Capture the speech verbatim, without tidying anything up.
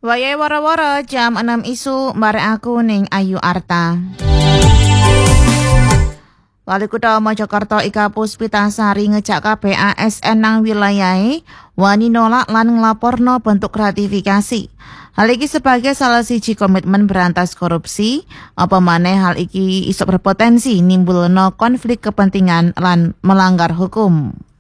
Wayahe wara-wara jam enam isu bareng aku ning Ayu Arta. Wali Kutha Mojokerto Ika Puspitasari ngejak kabeh A S N nang wilayahe wani nolak lan nglaporno bentuk gratifikasi. Hal iki sebagai salah siji komitmen berantas korupsi, apa maneh hal iki iso berpotensi nimbulno konflik kepentingan lan melanggar hukum.